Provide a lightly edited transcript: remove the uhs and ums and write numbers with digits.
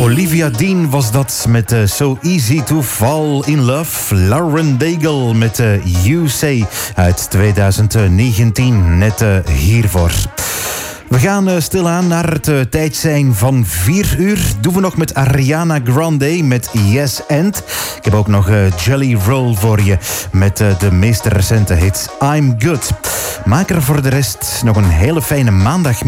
Olivia Dean was dat met So Easy to Fall in Love. Lauren Daigle met You Say uit 2019, net hiervoor. We gaan stilaan naar het tijd zijn van 4 uur. Doen we nog met Ariana Grande met Yes And. Ik heb ook nog Jelly Roll voor je met de meest recente hit I'm Good. Maak er voor de rest nog een hele fijne maandag.